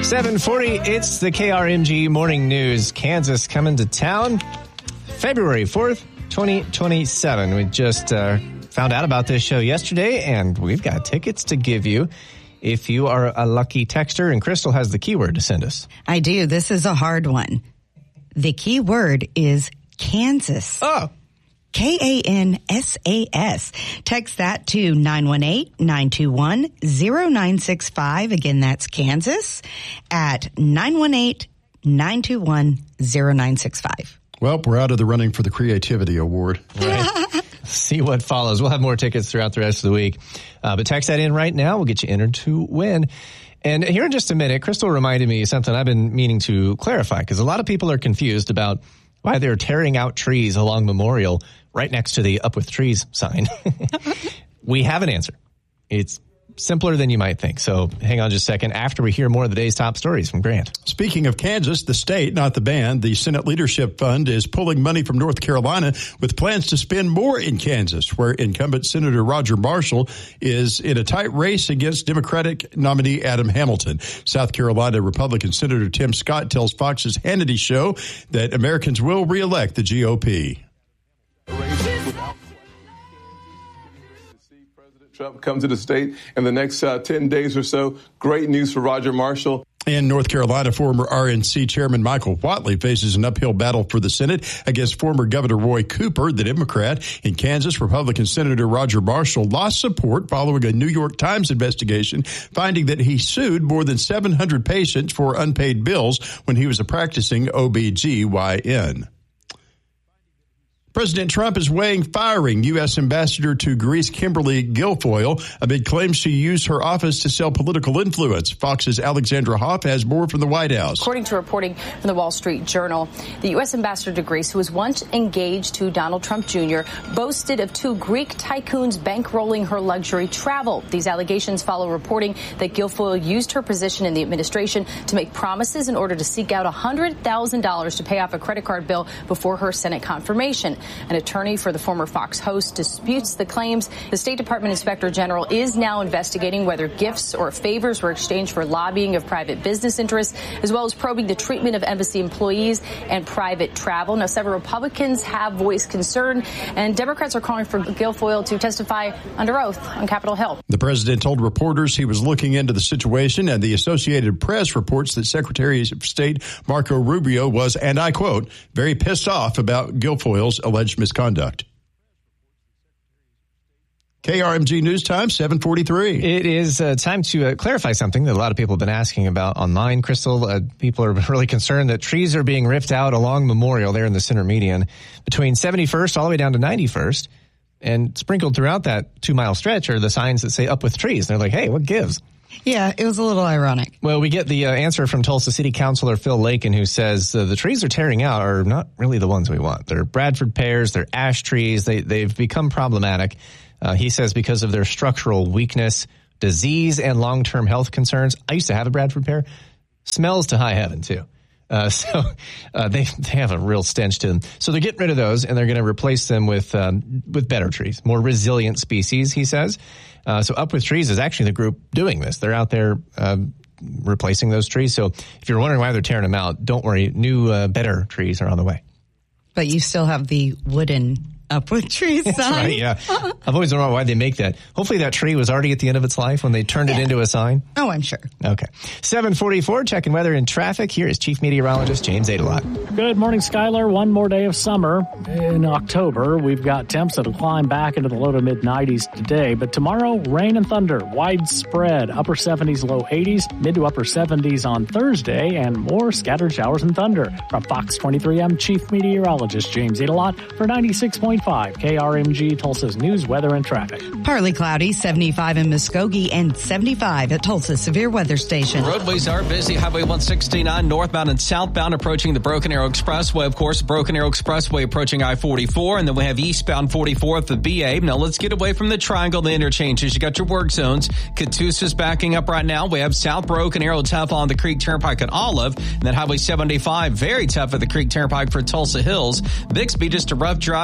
7:40, it's the KRMG Morning News. Kansas coming to town February 4th, 2027. We just found out about this show yesterday, and we've got tickets to give you if you are a lucky texter. And Crystal has the keyword to send us. I do. This is a hard one. The keyword is Kansas. Oh. Kansas. Text that to 918-921-0965. Again, that's Kansas at 918-921-0965. Well, we're out of the running for the Creativity Award. Right. See what follows. We'll have more tickets throughout the rest of the week. But text that in right now. We'll get you entered to win. And here in just a minute, Crystal reminded me of something I've been meaning to clarify, because a lot of people are confused about why they're tearing out trees along Memorial right next to the Up With Trees sign. We have an answer. It's simpler than you might think. So hang on just a second after we hear more of the day's top stories from Grant. Speaking of Kansas, the state, not the band, the Senate Leadership Fund is pulling money from North Carolina with plans to spend more in Kansas, where incumbent Senator Roger Marshall is in a tight race against Democratic nominee Adam Hamilton. South Carolina Republican Senator Tim Scott tells Fox's Hannity show that Americans will reelect the GOP. Trump come to the state in the next 10 days or so. Great news for Roger Marshall. In North Carolina, former RNC Chairman Michael Whatley faces an uphill battle for the Senate against former Governor Roy Cooper, the Democrat. In Kansas, Republican Senator Roger Marshall lost support following a New York Times investigation finding that he sued more than 700 patients for unpaid bills when he was a practicing OBGYN. President Trump is weighing firing U.S. Ambassador to Greece Kimberly Guilfoyle amid claims she used her office to sell political influence. Fox's Alexandra Hoff has more from the White House. According to reporting from the Wall Street Journal, the U.S. Ambassador to Greece, who was once engaged to Donald Trump Jr., boasted of two Greek tycoons bankrolling her luxury travel. These allegations follow reporting that Guilfoyle used her position in the administration to make promises in order to seek out $100,000 to pay off a credit card bill before her Senate confirmation. An attorney for the former Fox host disputes the claims. The State Department Inspector General is now investigating whether gifts or favors were exchanged for lobbying of private business interests, as well as probing the treatment of embassy employees and private travel. Now, several Republicans have voiced concern, and Democrats are calling for Guilfoyle to testify under oath on Capitol Hill. The president told reporters he was looking into the situation, and the Associated Press reports that Secretary of State Marco Rubio was, and I quote, very pissed off about Guilfoyle's alleged misconduct. KRMG News Time, 7:43. It is time to clarify something that a lot of people have been asking about online. Crystal, people are really concerned that trees are being ripped out along Memorial there in the center median between 71st all the way down to 91st. And sprinkled throughout that 2-mile stretch are the signs that say Up With Trees. They're like, hey, what gives? Yeah, it was a little ironic. Well, we get the answer from Tulsa City Councilor Phil Lakin, who says the trees they're tearing out are not really the ones we want. They're Bradford pears, they're ash trees. They've become problematic. He says because of their structural weakness, disease, and long-term health concerns. I used to have a Bradford pear. Smells to high heaven, too. So they have a real stench to them. So they're getting rid of those, and they're going to replace them with better trees, more resilient species, he says. So Up With Trees is actually the group doing this. They're out there replacing those trees. So if you're wondering why they're tearing them out, don't worry. New, better trees are on the way. But you still have the wooden Up With Trees sign. That's right, yeah. I've always wondered why they make that. Hopefully that tree was already at the end of its life when they turned it into a sign. Oh, I'm sure. Okay. 7:44, checking weather and traffic. Here is Chief Meteorologist James Adelot. Good morning, Skylar. One more day of summer in October. We've got temps that'll climb back into the low to mid 90s today, but tomorrow, rain and thunder, widespread, upper 70s, low 80s, mid to upper 70s on Thursday, and more scattered showers and thunder. From Fox 23, I'm Chief Meteorologist James Adelot for 96.5 KRMG, Tulsa's news, weather, and traffic. Partly cloudy, 75 in Muskogee, and 75 at Tulsa Severe Weather Station. Roadways are busy. Highway 169 northbound and southbound approaching the Broken Arrow Expressway. Of course, Broken Arrow Expressway approaching I-44, and then we have eastbound 44 at the BA. Now let's get away from the triangle, the interchanges. You got your work zones. Catoosa's backing up right now. We have South Broken Arrow tough on the Creek Turnpike at Olive, and then Highway 75 very tough at the Creek Turnpike for Tulsa Hills. Bixby just a rough drive in general.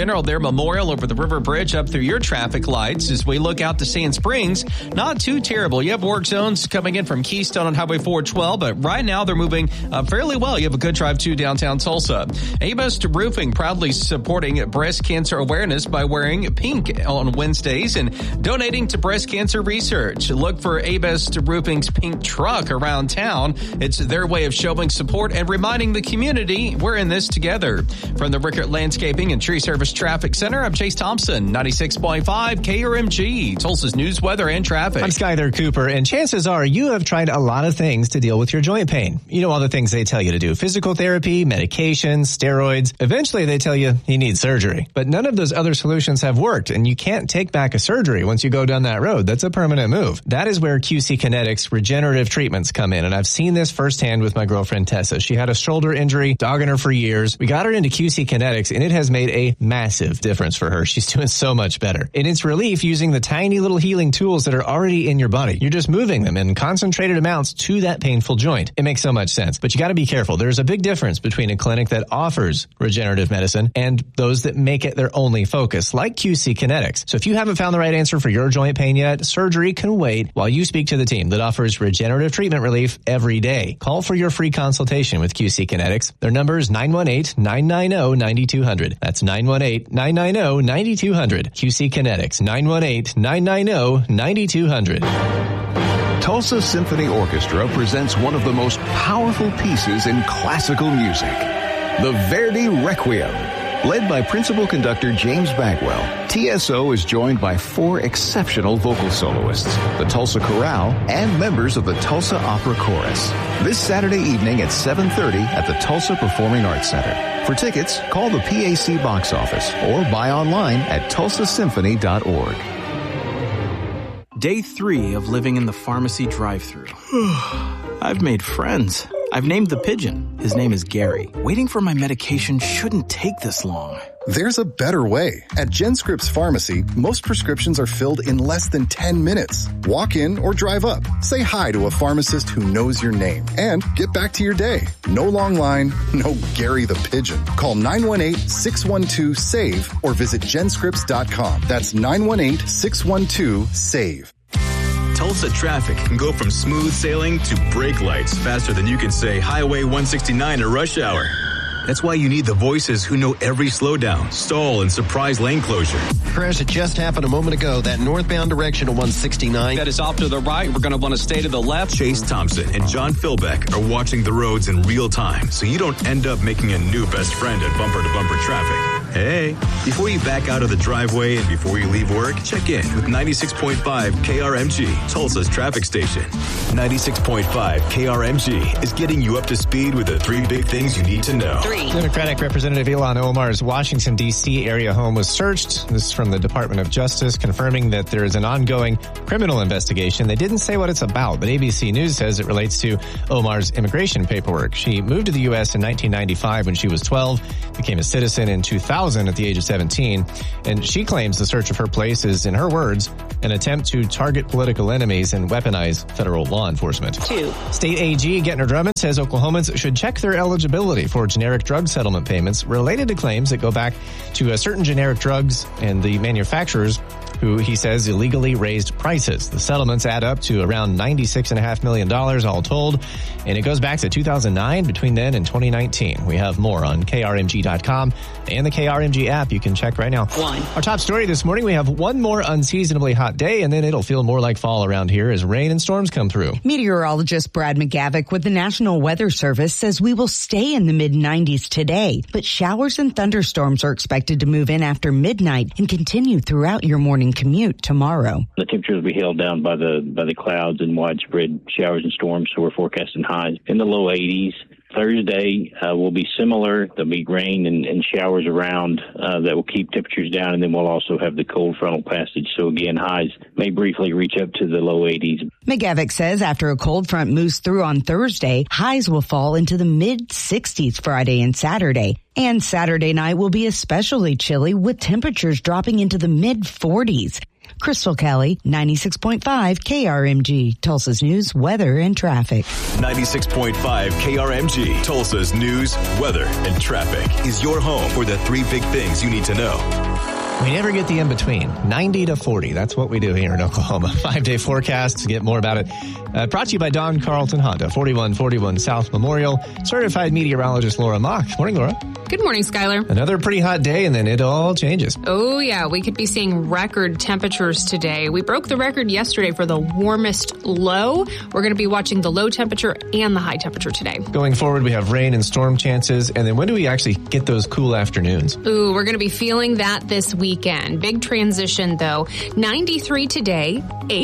General, their memorial over the river bridge up through your traffic lights. As we look out to Sand Springs, not too terrible. You have work zones coming in from Keystone on Highway 412, but right now they're moving fairly well. You have a good drive to downtown Tulsa. A-Best Roofing proudly supporting breast cancer awareness by wearing pink on Wednesdays and donating to breast cancer research. Look for A-Best Roofing's pink truck around town. It's their way of showing support and reminding the community we're in this together. From the Rickert Landscaping and Tree Service Traffic Center, I'm Chase Thompson, 96.5 KRMG, Tulsa's news, weather, and traffic. I'm Skyler Cooper, and chances are you have tried a lot of things to deal with your joint pain. You know all the things they tell you to do. Physical therapy, medications, steroids. Eventually they tell you need surgery. But none of those other solutions have worked, and you can't take back a surgery once you go down that road. That's a permanent move. That is where QC Kinetics regenerative treatments come in, and I've seen this firsthand with my girlfriend Tessa. She had a shoulder injury, dogging her for years. We got her into QC Kinetics, and it has made a massive difference for her. She's doing so much better. And it's relief using the tiny little healing tools that are already in your body. You're just moving them in concentrated amounts to that painful joint. It makes so much sense. But you got to be careful. There's a big difference between a clinic that offers regenerative medicine and those that make it their only focus, like QC Kinetics. So if you haven't found the right answer for your joint pain yet, surgery can wait while you speak to the team that offers regenerative treatment relief every day. Call for your free consultation with QC Kinetics. Their number is 918-990-9200. That's 918-990-9200. QC Kinetics, 918-990-9200. Tulsa Symphony Orchestra presents one of the most powerful pieces in classical music, the Verdi Requiem. Led by principal conductor James Bagwell, TSO is joined by 4 exceptional vocal soloists, the Tulsa Chorale, and members of the Tulsa Opera Chorus. This Saturday evening at 7:30 at the Tulsa Performing Arts Center. For tickets, call the PAC box office or buy online at tulsasymphony.org. Day 3 of living in the pharmacy drive-thru. I've made friends. I've named the pigeon. His name is Gary. Waiting for my medication shouldn't take this long. There's a better way. At GenScripts Pharmacy, most prescriptions are filled in less than 10 minutes. Walk in or drive up. Say hi to a pharmacist who knows your name and get back to your day. No long line, no Gary the Pigeon. Call 918-612-SAVE or visit genscripts.com. That's 918-612-SAVE. Tulsa traffic can go from smooth sailing to brake lights faster than you can say Highway 169 at rush hour. That's why you need the voices who know every slowdown, stall, and surprise lane closure. Crash, it just happened a moment ago. That northbound direction of 169. That is off to the right. We're going to want to stay to the left. Chase Thompson and John Philbeck are watching the roads in real time, so you don't end up making a new best friend at bumper-to-bumper traffic. Hey, before you back out of the driveway and before you leave work, check in with 96.5 KRMG, Tulsa's traffic station. 96.5 KRMG is getting you up to speed with the 3 big things you need to know. Democratic Representative Ilhan Omar's Washington, D.C. area home was searched. This is from the Department of Justice, confirming that there is an ongoing criminal investigation. They didn't say what it's about, but ABC News says it relates to Omar's immigration paperwork. She moved to the U.S. in 1995 when she was 12, became a citizen in 2000 at the age of 17, and she claims the search of her place is, in her words, an attempt to target political enemies and weaponize federal law enforcement. State AG Gettner Drummond says Oklahomans should check their eligibility for generic drug settlement payments related to claims that go back to certain generic drugs and the manufacturers who he says illegally raised prices. The settlements add up to around $96.5 million all told, and it goes back to 2009 between then and 2019. We have more on KRMG.com and the KRMG app you can check right now. Our top story this morning, we have one more unseasonably hot day, and then it'll feel more like fall around here as rain and storms come through. Meteorologist Brad McGavick with the National Weather Service says we will stay in the mid-90s today, but showers and thunderstorms are expected to move in after midnight and continue throughout your morning commute tomorrow. The temperatures will be held down by the clouds and widespread showers and storms, so we're forecasting highs in the low 80s. Thursday will be similar. There'll be rain and showers around that will keep temperatures down, and then we'll also have the cold frontal passage. So again, highs may briefly reach up to the low 80s. McGavick says after a cold front moves through on Thursday, highs will fall into the mid-60s Friday and Saturday. And Saturday night will be especially chilly with temperatures dropping into the mid-40s. Crystal Kelly, 96.5 KRMG, Tulsa's news, weather, and traffic. 96.5 KRMG, Tulsa's news, weather, and traffic is your home for the 3 big things you need to know. We never get the in-between. 90 to 40. That's what we do here in Oklahoma. 5-day forecast. To get more about it, brought to you by Don Carlton Honda, 4141 South Memorial. Certified meteorologist Laura Mock. Morning, Laura. Good morning, Skylar. Another pretty hot day, and then it all changes. Oh, yeah. We could be seeing record temperatures today. We broke the record yesterday for the warmest low. We're going to be watching the low temperature and the high temperature today. Going forward, we have rain and storm chances. And then when do we actually get those cool afternoons? Ooh, we're going to be feeling that this weekend. Big transition, though. 93 today,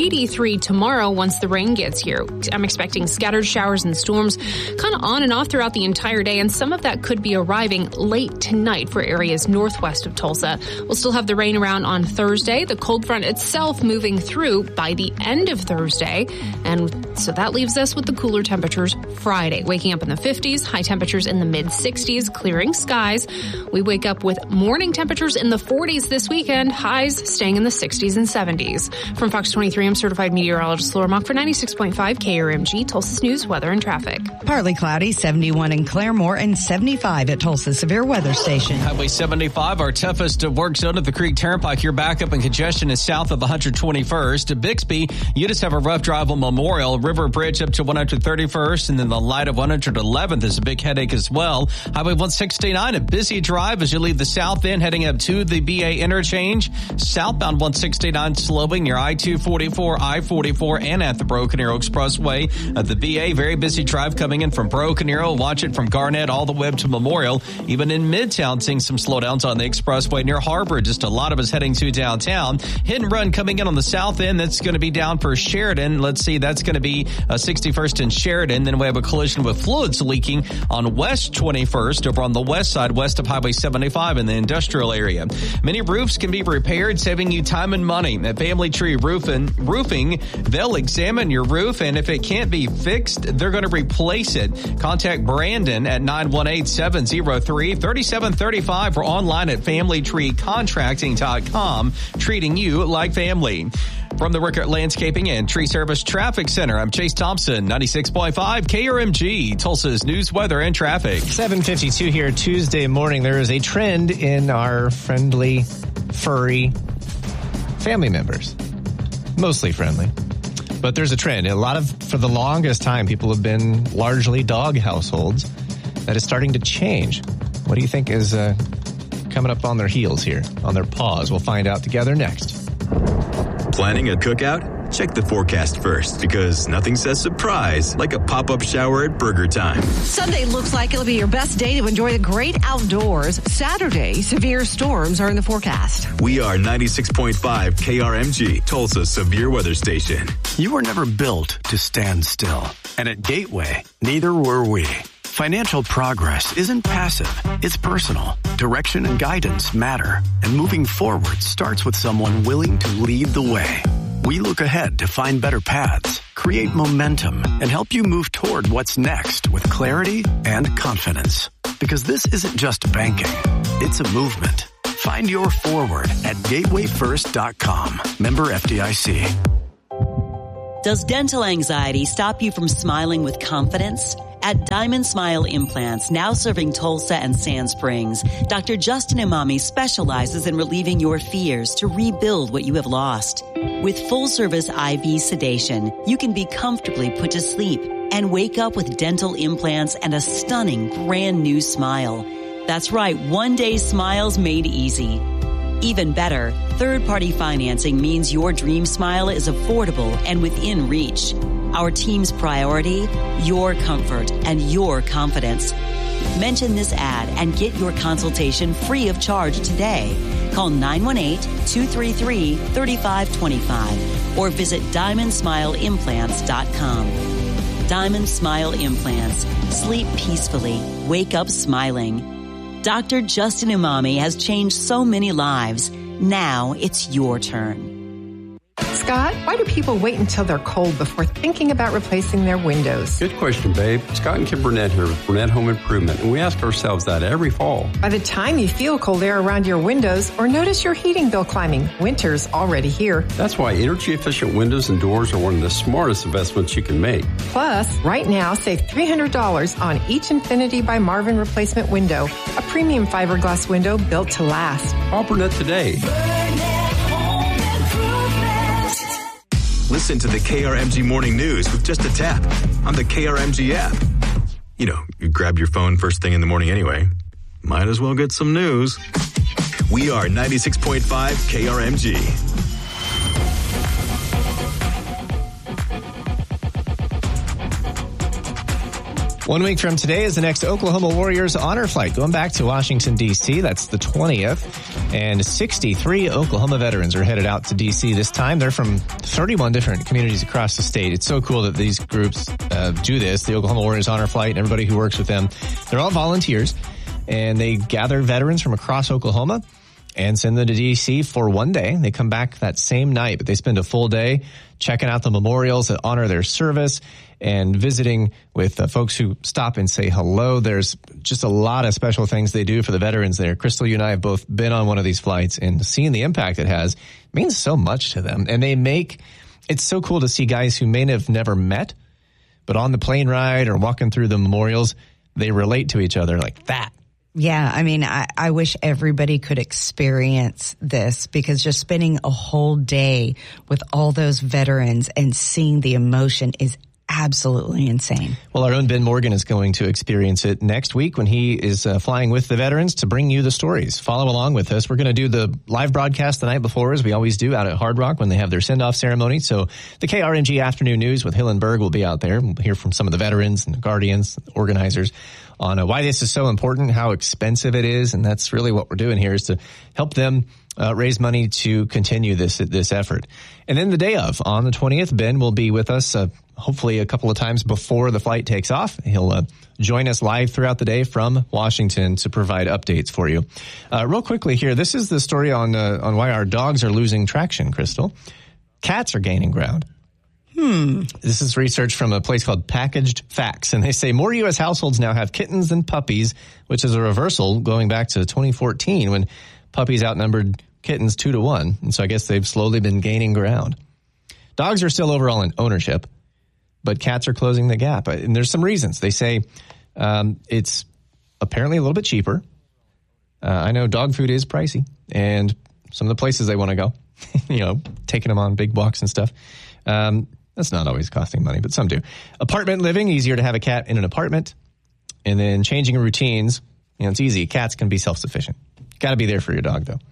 83 tomorrow once the rain gets here. I'm expecting scattered showers and storms kind of on and off throughout the entire day, and some of that could be arriving late tonight for areas northwest of Tulsa. We'll still have the rain around on Thursday, the cold front itself moving through by the end of Thursday, and so that leaves us with the cooler temperatures Friday, waking up in the 50s, high temperatures in the mid-60s, clearing skies. We wake up with morning temperatures in the 40s this weekend, highs staying in the 60s and 70s. From Fox 23, I'm certified meteorologist Laura Mock for 96.5 KRMG, Tulsa's news, weather, and traffic. Partly cloudy, 71 in Claremore and 75 at Tulsa's severe weather station. Highway 75, our toughest work zone at the Creek Turnpike. Your backup and congestion is south of 121st. To Bixby, you just have a rough drive on Memorial. River Bridge up to 131st, and then the light of 111th is a big headache as well. Highway 169, a busy drive as you leave the south end heading up to the BA interchange. Southbound 169 slowing near I-244, I-44, and at the Broken Arrow Expressway. The BA, very busy drive coming in from Broken Arrow. Watch it from Garnett all the way up to Memorial. Even in Midtown, seeing some slowdowns on the expressway near Harbor. Just a lot of us heading to downtown. Hit and run coming in on the south end. That's going to be down for Sheridan. Let's see, that's going to be 61st in Sheridan. Then we have a collision with fluids leaking on West 21st over on the west side, west of Highway 75 in the industrial area. Many roofs can be repaired, saving you time and money. At Family Tree Roofing, they'll examine your roof, and if it can't be fixed, they're going to replace it. Contact Brandon at 918-703-3735 or online at familytreecontracting.com, treating you like family. From the Rickert Landscaping and Tree Service Traffic Center, I'm Chase Thompson, 96.5 KRMG, Tulsa's news, weather, and traffic. 7:52 here, Tuesday morning. There is a trend in our friendly, furry family members. Mostly friendly. But there's a trend. For the longest time, people have been largely dog households. That is starting to change. What do you think is coming up on their heels here, on their paws? We'll find out together next. Planning a cookout? Check the forecast first, because nothing says surprise like a pop-up shower at Burger Time. Sunday looks like it'll be your best day to enjoy the great outdoors. Saturday, severe storms are in the forecast. We are 96.5 KRMG, Tulsa's severe weather station. You were never built to stand still. And at Gateway, neither were we. Financial progress isn't passive, it's personal. Direction and guidance matter, and moving forward starts with someone willing to lead the way. We look ahead to find better paths, create momentum, and help you move toward what's next with clarity and confidence. Because this isn't just banking, it's a movement. Find your forward at gatewayfirst.com. Member FDIC. Does dental anxiety stop you from smiling with confidence? At Diamond Smile Implants, now serving Tulsa and Sand Springs, Dr. Justin Imami specializes in relieving your fears to rebuild what you have lost. With full-service IV sedation, you can be comfortably put to sleep and wake up with dental implants and a stunning brand new smile. That's right, one-day smiles made easy. Even better, third-party financing means your dream smile is affordable and within reach. Our team's priority, your comfort and your confidence. Mention this ad and get your consultation free of charge today. Call 918-233-3525 or visit DiamondSmileImplants.com. Diamond Smile Implants. Sleep peacefully. Wake up smiling. Dr. Justin Imami has changed so many lives. Now it's your turn. Scott, why do people wait until they're cold before thinking about replacing their windows? Good question, babe. Scott and Kim Burnett here with Burnett Home Improvement, and we ask ourselves that every fall. By the time you feel cold air around your windows or notice your heating bill climbing, winter's already here. That's why energy-efficient windows and doors are one of the smartest investments you can make. Plus, right now, save $300 on each Infinity by Marvin replacement window, a premium fiberglass window built to last. Call Burnett today. Listen to the KRMG Morning News with just a tap on the KRMG app. You know, you grab your phone first thing in the morning anyway. Might as well get some news. We are 96.5 KRMG. 1 week from today is the next Oklahoma Warriors honor flight going back to Washington, D.C. That's the 20th. And 63 Oklahoma veterans are headed out to D.C. this time. They're from 31 different communities across the state. It's so cool that these groups do this, the Oklahoma Warriors honor flight, and everybody who works with them. They're all volunteers, and they gather veterans from across Oklahoma and send them to D.C. for one day. They come back that same night, but they spend a full day checking out the memorials that honor their service and visiting with folks who stop and say hello. There's just a lot of special things they do for the veterans there. Crystal, you and I have both been on one of these flights, and seeing the impact it has means so much to them. And it's so cool to see guys who may have never met, but on the plane ride or walking through the memorials, they relate to each other like that. Yeah, I mean, I wish everybody could experience this, because just spending a whole day with all those veterans and seeing the emotion is absolutely insane. Well, our own Ben Morgan is going to experience it next week when he is flying with the veterans to bring you the stories. Follow along with us. We're going to do the live broadcast the night before, as we always do, out at Hard Rock when they have their send-off ceremony. So the KRMG Afternoon News with Hillenberg will be out there. We'll hear from some of the veterans and the guardians, the organizers, on why this is so important, how expensive it is. And that's really what we're doing here, is to help them raise money to continue this effort. And then the day of, on the 20th, Ben will be with us hopefully a couple of times before the flight takes off. He'll join us live throughout the day from Washington to provide updates for you. Real quickly here, this is the story on why our dogs are losing traction, Crystal. Cats are gaining ground. This is research from a place called Packaged Facts, and they say more U.S. households now have kittens than puppies, which is a reversal going back to 2014 when puppies outnumbered kittens 2-1. And so I guess they've slowly been gaining ground. Dogs are still overall in ownership, but cats are closing the gap. And there's some reasons. They say it's apparently a little bit cheaper. I know dog food is pricey, and some of the places they want to go, taking them on big walks and stuff. That's not always costing money, but some do. Apartment living, easier to have a cat in an apartment. And then changing routines, it's easy. Cats can be self-sufficient. Got to be there for your dog, though.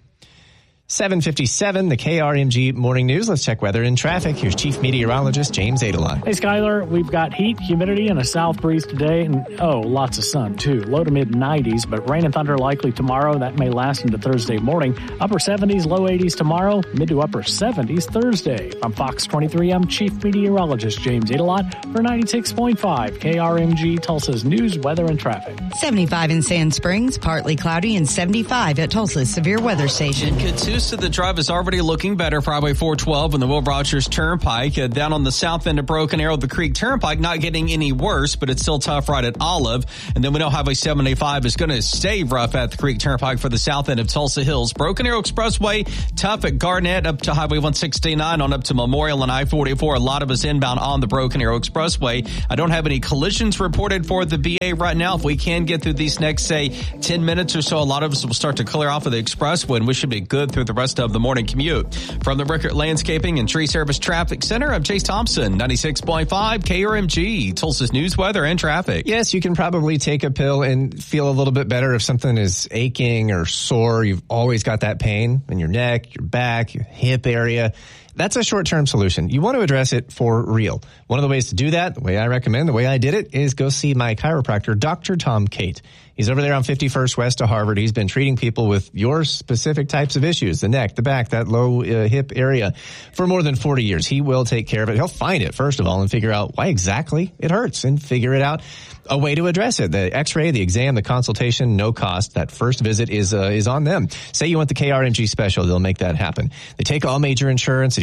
7:57, the KRMG Morning News. Let's check weather and traffic. Here's Chief Meteorologist James Adelon. Hey, Skyler, we've got heat, humidity, and a south breeze today, and lots of sun, too. Low to mid-90s, but rain and thunder likely tomorrow. That may last into Thursday morning. Upper 70s, low 80s tomorrow, mid to upper 70s Thursday. From Fox 23, I'm Chief Meteorologist James Adelon for 96.5 KRMG, Tulsa's news, weather, and traffic. 75 in Sand Springs, partly cloudy, and 75 at Tulsa's severe weather station. To the drive is already looking better for Highway 412 and the Will Rogers Turnpike. Down on the south end of Broken Arrow, the Creek Turnpike, not getting any worse, but it's still tough right at Olive. And then we know Highway 75 is going to stay rough at the Creek Turnpike for the south end of Tulsa Hills. Broken Arrow Expressway, tough at Garnett up to Highway 169 on up to Memorial and I-44. A lot of us inbound on the Broken Arrow Expressway. I don't have any collisions reported for the BA right now. If we can get through these next, say, 10 minutes or so, a lot of us will start to clear off of the expressway, and we should be good through the rest of the morning commute. From the Rickert Landscaping and Tree Service Traffic Center, I'm Chase Thompson, 96.5 KRMG, Tulsa's news, weather, and traffic. Yes, you can probably take a pill and feel a little bit better if something is aching or sore. You've always got that pain in your neck, your back, your hip area. That's a short-term solution. You want to address it for real. One of the ways to do that, the way I recommend, the way I did it, is go see my chiropractor, Dr. Tom Cate. He's over there on 51st West of Harvard. He's been treating people with your specific types of issues, the neck, the back, that low hip area, for more than 40 years. He will take care of it. He'll find it, first of all, and figure out why exactly it hurts and figure it out. A way to address it. The x-ray, the exam, the consultation, no cost. That first visit is on them. Say you want the KRMG special, they'll make that happen. They take all major insurance. They do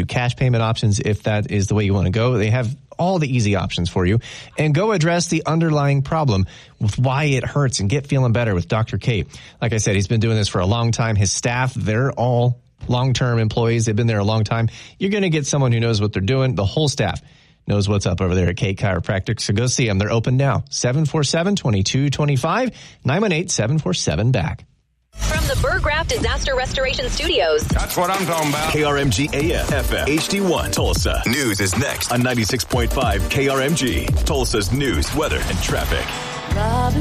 you cash payment options if that is the way you want to go. They have all the easy options for you. And go address the underlying problem with why it hurts and get feeling better with Dr. K. Like I said, he's been doing this for a long time. His staff, they're all long-term employees. They've been there a long time. You're going to get someone who knows what they're doing. The whole staff knows what's up over there at Kate Chiropractic. So go see them. They're open now. 747-2225, 918-747-BACK. From the Burr Graff Disaster Restoration Studios. That's what I'm talking about. KRMG AM, FM, HD1, Tulsa. News is next on 96.5 KRMG. Tulsa's news, weather, and traffic.